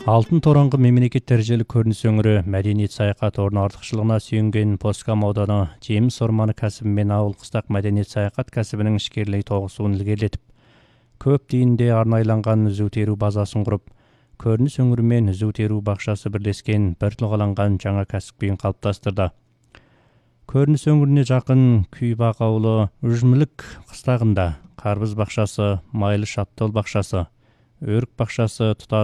Алтын тораңғы мемлекет дәрежелі көрініс өңірі мәдениет саяхат орны артықшылығына сүйенген Посткам ауданы жеміс орманы кәсібі мен ауыл қыстақ мәдениет саяхат кәсібінің ішкерлей тоғысуын ілгерілетіп, көп дейінде арнайланған үзу теру базасын құрып, көрініс өңірі мен үзу теру бақшасы бірлескен бір тұлғаланған жаңа кәсіппен қалыптастырды. Көрініс өңіріне жақын Күйбақ ауылы Үжмілік қыстағында қарбыз бақшасы, майлы шаптал бақшасы, өрік бақшасы тұтас